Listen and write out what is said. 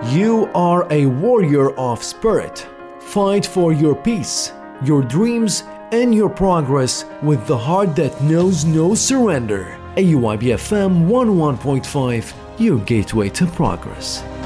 You are a warrior of spirit. Fight for your peace, your dreams, and your progress with the heart that knows no surrender. AUIB FM 101.5, your gateway to progress.